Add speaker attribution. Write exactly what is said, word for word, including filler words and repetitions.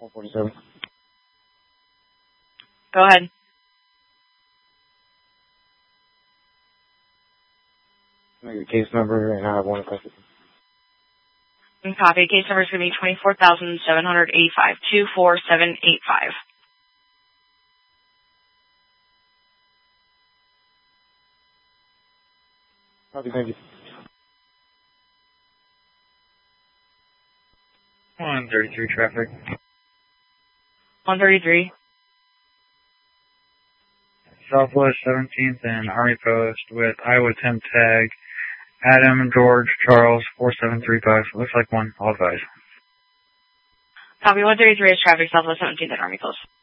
Speaker 1: one forty-seven.
Speaker 2: Go ahead.
Speaker 1: Your case number, and I have one question.
Speaker 2: Copy. Case number is going to be twenty-four thousand seven hundred eighty-five, two four seven eight five.
Speaker 1: Copy, thank you.
Speaker 3: one thirty-three traffic.
Speaker 2: one thirty-three.
Speaker 3: Southwest seventeenth and Army Post with Iowa temp tag Adam George Charles four seven three five. Looks like one. All advised.
Speaker 2: Copy. one thirty-three is traffic, Southwest seventeenth and Army Post.